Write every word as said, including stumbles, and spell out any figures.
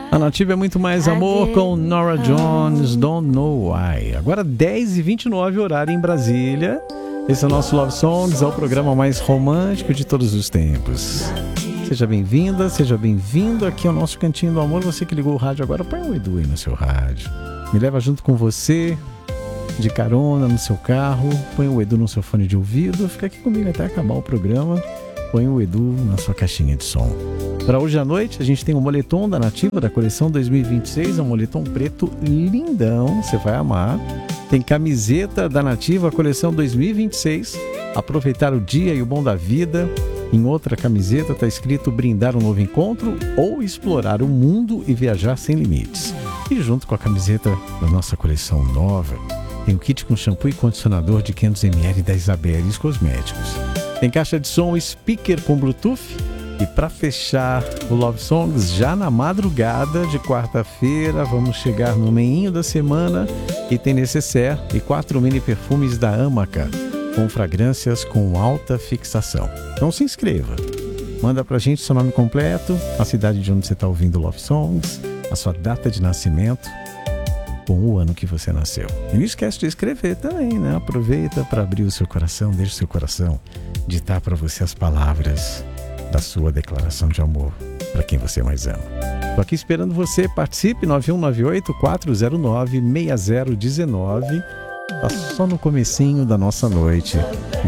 A Nativa é muito mais amor com Norah Jones, Don't Know Why. Agora dez e vinte e nove, horário em Brasília. Esse é o nosso Love Songs, é o programa mais romântico de todos os tempos. Seja bem-vinda, seja bem-vindo aqui ao nosso Cantinho do Amor. Você que ligou o rádio agora, põe o Edu aí no seu rádio. Me leva junto com você, de carona no seu carro. Põe o Edu no seu fone de ouvido. Fica aqui comigo até acabar o programa. Põe o Edu na sua caixinha de som. Para hoje à noite, a gente tem um moletom da Nativa, da coleção dois mil e vinte e seis. É um moletom preto lindão, você vai amar. Tem camiseta da Nativa, coleção dois mil e vinte e seis. Aproveitar o dia e o bom da vida. Em outra camiseta está escrito brindar um novo encontro ou explorar o mundo e viajar sem limites. E junto com a camiseta da nossa coleção nova, tem o kit com shampoo e condicionador de quinhentos mililitros da Isabeles Cosméticos. Tem caixa de som, speaker com Bluetooth. E para fechar o Love Songs, já na madrugada de quarta-feira, vamos chegar no meinho da semana e tem necessaire e quatro mini perfumes da Amaca, com fragrâncias com alta fixação. Então se inscreva. Manda pra gente seu nome completo, a cidade de onde você está ouvindo o Love Songs, a sua data de nascimento, com o ano que você nasceu. E não esquece de escrever também, né? Aproveita para abrir o seu coração, deixa o seu coração ditar para você as palavras da sua declaração de amor para quem você mais ama. Estou aqui esperando você, participe, nove um nove oito, quatro zero nove, seis zero um nove. Tá só no comecinho da nossa noite